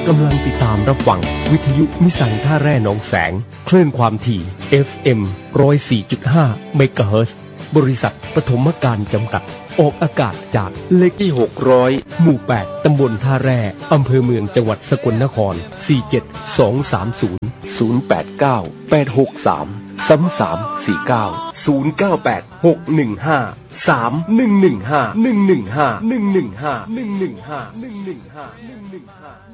กำลังติดตามรับฟังวิทยุมิสันท่าแร่หนองแสงคลื่นความถี่ FM 104.5 เมกะเฮิรตซ์บริษัทปฐมการจำกัดออกอากาศจากเลขที่600หมู่8ตำบลท่าแร่อำเภอเมืองจังหวัดสกลนคร47230 089 863 3349 098 615 3115 115 115 115 115 115